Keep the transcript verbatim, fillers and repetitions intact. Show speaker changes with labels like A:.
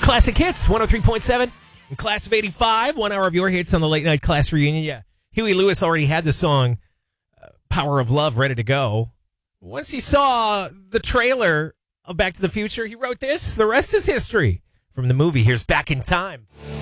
A: Classic Hits, one oh three point seven. And Class of eighty-five, one hour of your hits on the late night class reunion. Yeah, Huey Lewis already had the song uh, Power of Love ready to go. Once he saw the trailer of Back to the Future, he wrote this. The rest is history. From the movie, here's Back in Time.